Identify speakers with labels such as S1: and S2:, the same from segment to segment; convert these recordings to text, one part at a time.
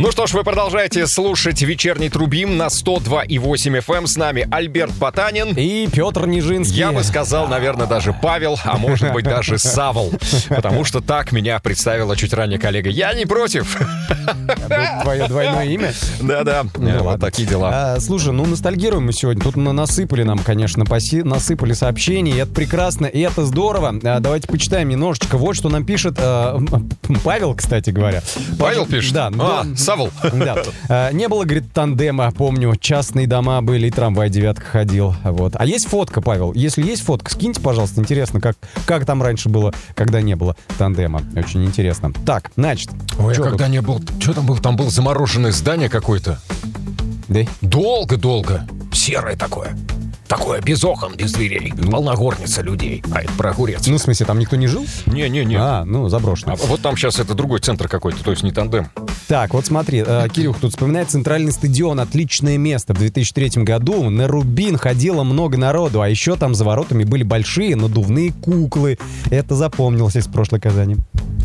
S1: Ну что ж, вы продолжаете слушать «Вечерний Трубим» на 102,8 FM. С нами Альберт Потанин.
S2: И Петр Нижинский.
S1: Я бы сказал, наверное, даже Павел, а может быть даже Савол. Потому что так меня представила чуть ранее коллега. Я не против.
S2: Твое двойное имя?
S1: Да-да, вот такие дела.
S2: Слушай, ностальгируем мы сегодня. Тут насыпали нам, конечно, насыпали сообщения. И это прекрасно, и это здорово. Давайте почитаем немножечко. Вот что нам пишет Павел, кстати говоря.
S1: Павел пишет?
S2: Да.
S1: Савол.
S2: Да. Не было, говорит, тандема, помню. Частные дома были, и трамвай девятка ходил. Вот. А есть фотка, Павел? Если есть фотка, скиньте, пожалуйста. Интересно, как там раньше было, когда не было тандема. Очень интересно. Так, значит.
S1: Ой, когда не был... Что там было? Там было замороженное здание какое-то.
S2: Да?
S1: Долго-долго. Серое такое. Такое, без окон, без дверей. Волна горница людей. А это про огурец.
S2: Ну, в смысле, там никто не жил?
S1: Не.
S2: Заброшено.
S1: Вот там сейчас это другой центр какой-то, то есть не тандем.
S2: Так, вот смотри, Кирюх тут вспоминает Центральный стадион. Отличное место. В 2003 году на Рубин ходило много народу, а еще там за воротами были большие надувные куклы. Это запомнилось из прошлой Казани.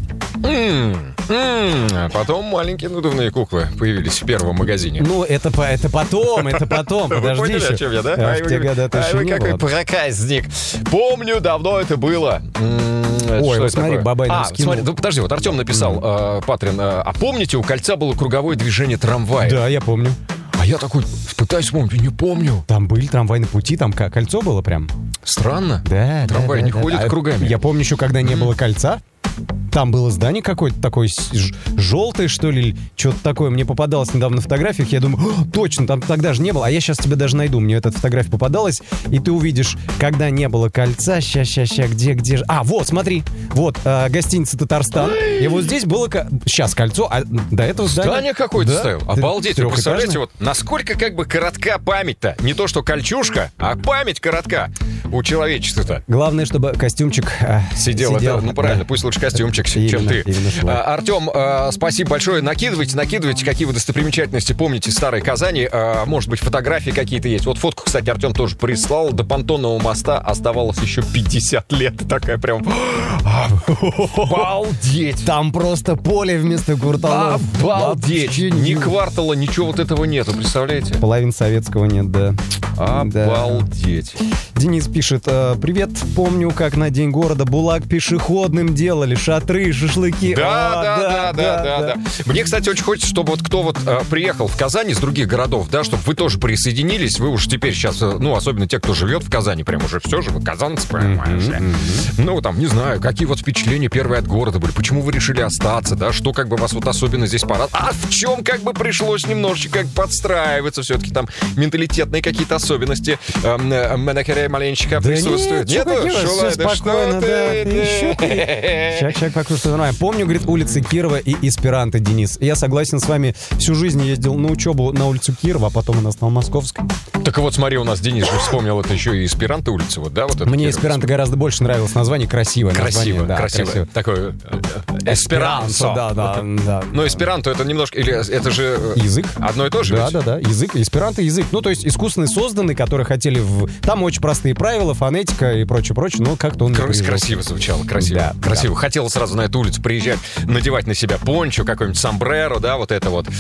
S1: А потом маленькие надувные куклы появились в первом магазине.
S2: Ну, это потом, подожди.
S1: Вы поняли, о чем я, да? Вы какой проказник. Помню, давно это было.
S2: Ой, вот смотри, Бабай нам скинул.
S1: Смотри, подожди, вот Артем написал, Патрин, а помните, у кольца было круговое движение трамвая?
S2: Да, я помню.
S1: А я такой пытаюсь вспомнить, не помню.
S2: Там были трамвайные пути, там кольцо было прям.
S1: Странно.
S2: Да.
S1: Трамвай не ходит кругами.
S2: Я помню еще, когда не было кольца. Там было здание какое-то такое желтое, что ли, что-то такое. Мне попадалось недавно на фотографиях. Я думаю, точно, там тогда же не было. А я сейчас тебе даже найду. Мне эта фотография попадалась. И ты увидишь, когда не было кольца. Где же... Вот, смотри. Вот, гостиница «Татарстан». И вот здесь было... Сейчас кольцо, а до этого
S1: здание какое-то стояло. Обалдеть. Вы представляете, вот насколько как бы коротка память-то. Не то, что кольчушка, а память коротка у человечества-то.
S2: Главное, чтобы костюмчик сидел.
S1: Да, ну правильно, пусть лучше костюмчик, чем ты. Артем, спасибо большое. Накидывайте, какие вы достопримечательности помните из Старой Казани. Может быть, фотографии какие-то есть. Вот фотку, кстати, Артем тоже прислал. До Понтонного моста оставалось еще 50 лет. Такая прям... Обалдеть!
S2: Там просто поле вместо кварталов.
S1: Обалдеть! Ни квартала, ничего вот этого нету, представляете?
S2: Половины советского нет, да.
S1: Обалдеть!
S2: Денис пишет: привет, помню, как на День города Булак пешеходным делали шатры, шашлыки.
S1: Да. Мне, кстати, очень хочется, чтобы вот кто вот приехал в Казань из других городов, да, чтобы вы тоже присоединились. Вы уж теперь сейчас, особенно те, кто живет в Казани, прям уже все же, вы казанцы, понимаешь. Ну, там, не знаю, какие вот впечатления первые от города были, почему вы решили остаться, да, что как бы вас вот особенно здесь порадовало, а в чем как бы пришлось немножечко как подстраиваться, все-таки там менталитетные какие-то особенности маленечко присутствуют.
S2: Нет, все спокойно, да. Человек вокруг что нормально. Помню, говорит, улицы Кирова и эсперанто, Денис. Я согласен с вами, всю жизнь ездил на учебу на улицу Кирова, а потом у нас на Московской.
S1: Так вот, смотри, у нас Денис же вспомнил это еще и эсперанто улица, вот, да? Вот
S2: мне эсперанто гораздо больше нравилось название, красивое.
S1: Красиво. Такое эсперанто.
S2: Да.
S1: Но эсперанто это немножко, или это же...
S2: Язык.
S1: Одно и то же?
S2: Да. Язык, эсперанто язык. Ну, то есть искусственно созданный, который хотели Там очень простые правила, фонетика и прочее, но как-то он...
S1: Красиво звучало, красиво. Красиво. Хотел сразу на эту улицу приезжать, надевать на себя пончо, какой-нибудь сомбреро, да, вот это вот.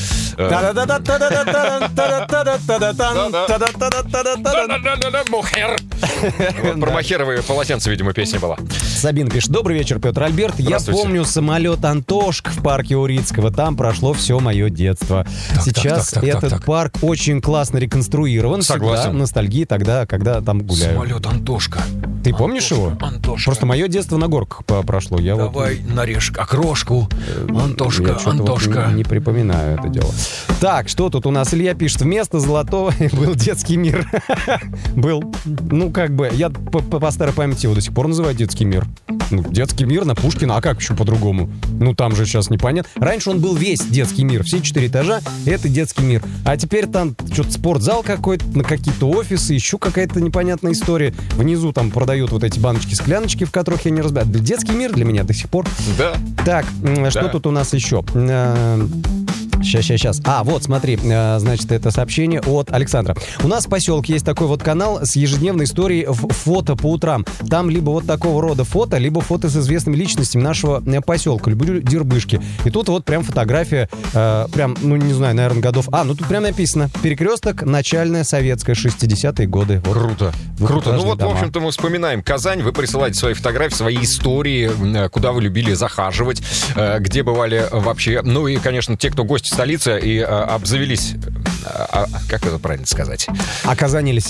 S1: Про мохеровые полотенца, видимо, песня была.
S2: Сабин пишет: добрый вечер, Петр Альберт. Я помню самолет Антошка в парке Урицкого. Там прошло все мое детство. Сейчас этот парк очень классно реконструирован.
S1: Согласен.
S2: Ностальгии тогда, когда там гуляю.
S1: Самолет Антошка.
S2: Ты помнишь его?
S1: Антошка.
S2: Просто мое детство на горках прошло.
S1: Давай нарежь окрошку. Антошка.
S2: Не припоминаю это дело. Так, что тут у нас? Илья пишет: вместо золотого был детский мир. Был. Ну, как бы, я по старой памяти его до сих пор называю детский мир. Ну, детский мир на Пушкина, а как еще по-другому? Ну, там же сейчас непонятно. Раньше он был весь детский мир. Все 4 этажа — это детский мир. А теперь там что-то спортзал какой-то, на какие-то офисы, еще какая-то непонятная история. Внизу там продают вот эти баночки-скляночки, в которых я не разбираюсь. Детский мир для меня до сих пор.
S1: Да.
S2: Так, что тут у нас еще? Сейчас. Вот, смотри, значит, это сообщение от Александра. У нас в поселке есть такой вот канал с ежедневной историей фото по утрам. Там либо вот такого рода фото, либо фото с известными личностями нашего поселка. Люблю дербышки. И тут вот прям фотография, прям, не знаю, наверное, годов... тут прям написано: перекресток, начальная советская, 60-е годы. Вот.
S1: Круто. В общем-то, мы вспоминаем Казань. Вы присылаете свои фотографии, свои истории, куда вы любили захаживать, где бывали вообще. Ну и, конечно, те, кто гости столицы и обзавелись... как это правильно сказать?
S2: Оказанились.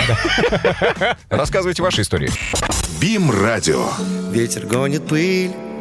S1: Рассказывайте ваши истории.
S3: БИМ-радио.
S4: Ветер гонит пыль